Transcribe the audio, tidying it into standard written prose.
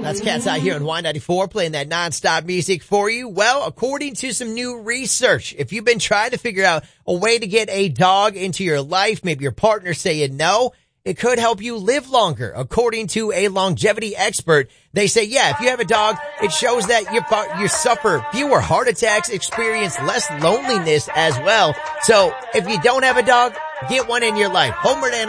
That's Cat's Eye here on Y94 playing that nonstop music for you. Well, according to some new research, if you've been trying to figure out a way to get a dog into your life, maybe your partner saying no, it could help you live longer. According to a longevity expert, they say, yeah, if you have a dog, it shows that you suffer fewer heart attacks, experience less loneliness as well. So if you don't have a dog, get one in your life. Homered